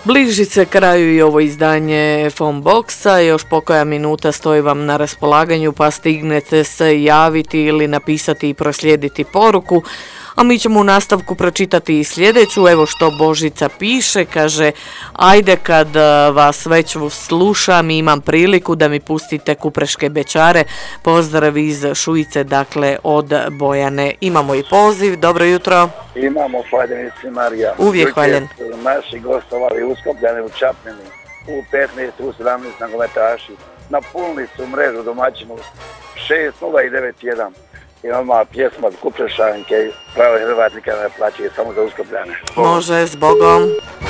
Bliži se kraju i ovo izdanje Phone Boxa, još pokoja minuta stoji vam na raspolaganju pa stignete se javiti ili napisati i proslijediti poruku. A mi ćemo u nastavku pročitati i sljedeću, evo što Božica piše, kaže: ajde kad vas već slušam i imam priliku da mi pustite Kupreške bećare, pozdrav iz Šuice, dakle od Bojane. Imamo i poziv, dobro jutro. Imamo, hvaljenici Marija. Uvijek hvaljen. Naši gostovali u Skopljani u Čapljini, u 15, u 17 nogometaši, napunili su mrežu domaćinu 6-0 i 9-1. I odmah pjesma od Kuprešanke, pravo Hrvatnika ne plaće samo za Uskopljane. Može, s Bogom.